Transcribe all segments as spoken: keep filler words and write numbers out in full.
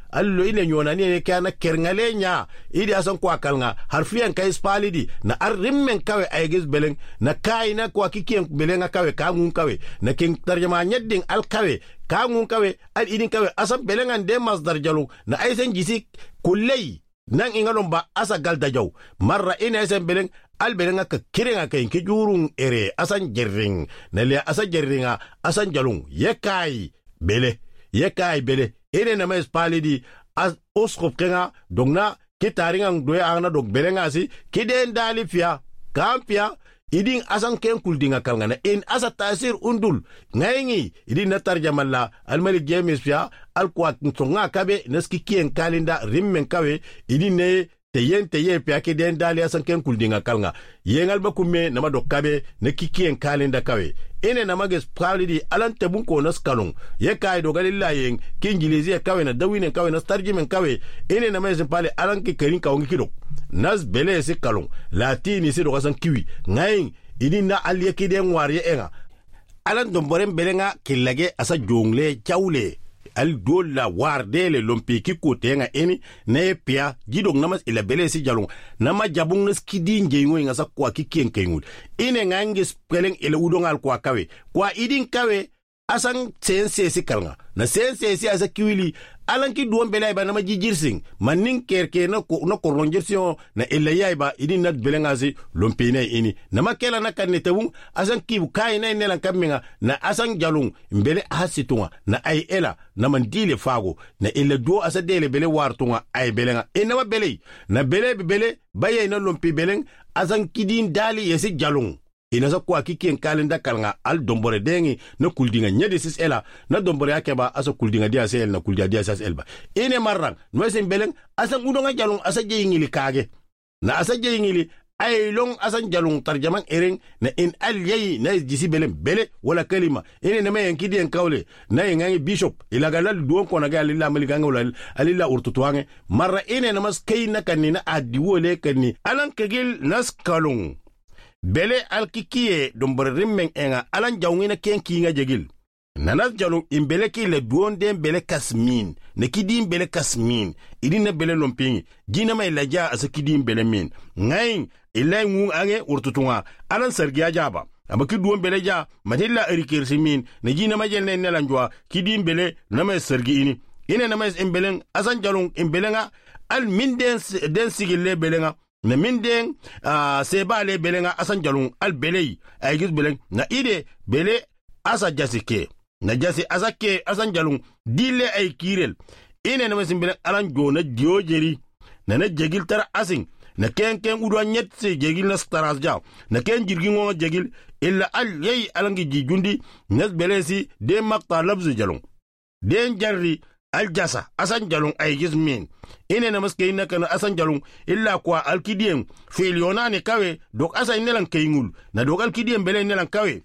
allo ine nyonani ne kana kerngalenya idi asan kwa kalnga harfiyan kai spalidi na arrimmen kawe aygis beleng na kaina kwa kikien belenga kawe kangun kawe na king tarjama nyedding al kawe kangun kawe al idin kawe asan belenga de masdar jalu na aysen jisi kullay nan ingalon ba asa galda jaw marra ina aysen beleng al belenga ka kirenga kay ki jurun ere asan jerring na le asa jerringa asan jalung yekai bele yekai bele ene na mes palidi as oskop kenga dongna kitaringa doya angna dog belenga si kiden dali fia kampia idin asan ken kuldinga kalngana in asa tasir undul ngayngi idin na tarjamalla almalik james fia alkwat ntonga kabe naski kien kalinda rimmen kawe idin ne teyen teye pia kiden dali asan ken kuldinga kalnga yengal bakume nama dok kabe ne kikien kalinda kawe ene na mages palidi alan tebun ko nas kalung ye kay do galilla yen kingilizi kawe na dawine kawe na starjimen kawe ene na mages pale alan ki kerin kawngi kidok nas bele se kalung latini se do gasan kiwi ngayin idin na aliye kiden wariye enga alan domborem belenga kilage asa jongle chawle al dola wardele lompi ki kotenga eni ne pia gidong namas ila bele si jalung nama jabung nas kidin jengo nga sa kwa kikien kengul ine ngange spelling ila udongal kwa kawe kwa idin kawe asan sense si kalnga na sense si asa kiwili alan ki duon belay ba nama jijirsing manin kerke na ko na koronjirsion na ila yaiba idin nat belenga si lompi ne ini nama kela na kanne tawung asan kibu kai na nelan kaminga na asan jalung mbele hasitunga na ay ela na mandile fago na ila do asa dele bele wartunga ay belenga inama bele na bele bele baye na lompi beleng asan kidin dali yesi jalung ina sa kwa kikien kalenda kalnga al dombore dengi na kuldinga nyedi sis ela na dombore akeba asa kuldinga dia sel na kuldia dia sas elba ine marran nwesen beleng asa udonga jalung asa jeyingili kage na asa jeyingili ay long asan jalung tarjaman ering na in al yayi na jisi belem bele wala kalima ine na mayen kidien kawle na yengangi bishop ila galal duon ko na gal illa maliganga wala alilla urtutuange marra ine na mas kayna kanina adi wole kanni alan kegil nas kalung bele alkikie dombore rimmen enga alan jawngina kenki nga jegil nanas jalung imbele ki le duon den bele kasmin ne kidim bele kasmin idin na bele lompingi jina may laja asa kidim bele min ngayin ilay ngung ange urtutunga alan sergia jaba ama ki duon bele ja madilla erikir simin ne jina majel ne nelanjwa kidim bele na may sergi ini ine na may imbelen asan jalung imbelenga al min den den sigille belenga na min den uh, seba le belenga asan jalung al belei ay gis beleng na ide bele asa jasike na jasi asake asan jalung dile ay kirel ine na masin belen alan jona diojeri na na jegil tara asing na ken ken udwa nyet se jegil na staras jaw na ken jirgi ngo jegil illa al yey alangi jijundi nas belesi de makta labzu jalung den jarri al jasa asan jalung ay gis min ine na maske ina kana asan jalung illa kwa alkidien filiona ne kawe dok asan nelan kayngul na dok alkidien bele nelan kawe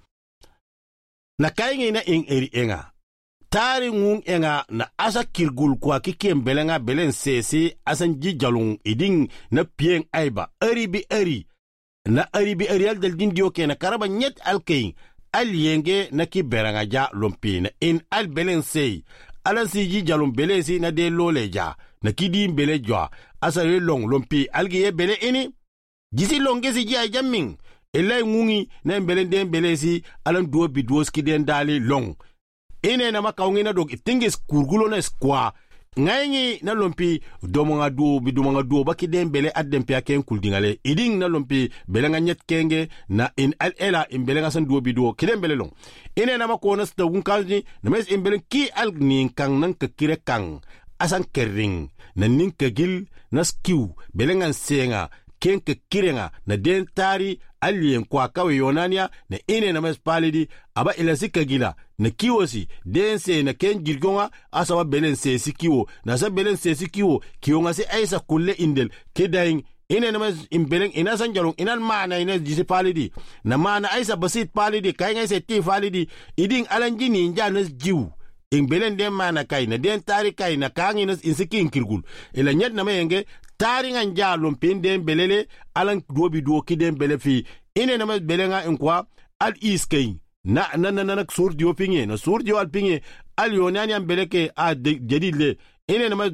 na kayngi na ing eri enga tari ngung enga na asa kirgul kwa kikien belenga belen sesi asan ji jalung iding na pieng aiba eri bi eri na eri bi eri al dal dindio ke na karaba nyet alkayn al yenge na ki beranga ja lompina in al belen sey alan si ji jalum bele si na de lole ja na kidi bele jwa asa re long lompi algi ye bele ini jisi longe si ji ajaming elay ngungi na bele den bele si alan do bi do ski den dali long ine na makawngi na dog itingis kurgulo na skwa ngayngi na lompi domonga do bi domonga do baki den bele adem pia ken kuldingale iding na lompi bele nga nyet kenge na in al ela in bele nga san do bi do kiden bele long ine na makona sta wunkalni na mes in bele ki al nin kang nan ka kire kang asan kering na nin ka gil na skiw bele nga senga ken ka kirenga na den tari alien kwa kawe yonania na ine na mes palidi aba ila sika gila na kiwosi dense na ken girgonga asawa belen se sikiwo na sa belen se sikiwo kionga se aisa kulle indel kedaing ine na mes imbelen ina san jalong inan maana ina jisi palidi na maana aisa basit palidi kainga se ti palidi iding alanjini nja nas jiw in belen den maana kai na den tari kai na kangi nas insikin kirgul ila nyet na mayenge tari nga nja lompin den belele alan dobi do kiden bele fi ine na mes belenga in kwa al iskay na na na na sur dio pinge na sur dio al pinge al yonani am beleke a jadile ine na